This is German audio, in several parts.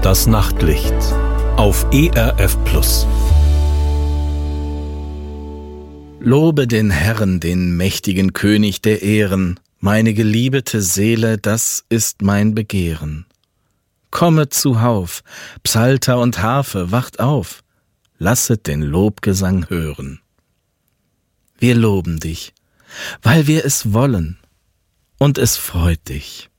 Das Nachtlicht auf ERF Plus. Lobe den Herrn, den mächtigen König der Ehren, meine geliebete Seele, das ist mein Begehren. Kommet zuhauf, Psalter und Harfe, wacht auf, lasset den Lobgesang hören. Wir loben dich, weil wir es wollen, und es freut dich.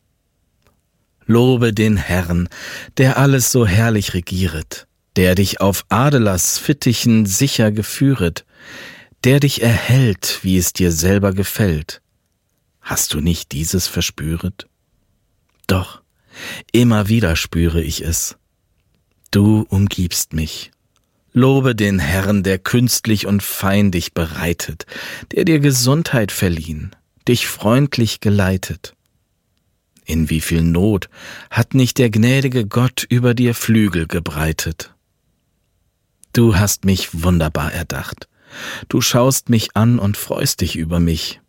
Lobe den Herrn, der alles so herrlich regieret, der dich auf Adelers Fittichen sicher geführet, der dich erhält, wie es dir selber gefällt. Hast du nicht dieses verspüret? Doch, immer wieder spüre ich es. Du umgibst mich. Lobe den Herrn, der künstlich und fein dich bereitet, der dir Gesundheit verliehen, dich freundlich geleitet. In wie viel Not hat nicht der gnädige Gott über dir Flügel gebreitet. Du hast mich wunderbar erdacht. Du schaust mich an und freust dich über mich.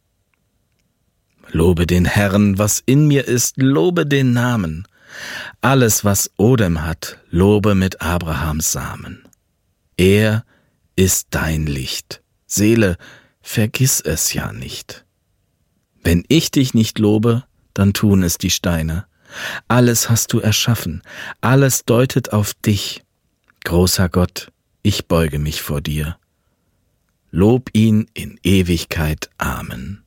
Lobe den Herrn, was in mir ist, lobe den Namen. Alles, was Odem hat, lobe mit Abrahams Samen. Er ist dein Licht. Seele, vergiss es ja nicht. Wenn ich dich nicht lobe, dann tun es die Steine. Alles hast du erschaffen, alles deutet auf dich. Großer Gott, ich beuge mich vor dir. Lob ihn in Ewigkeit. Amen.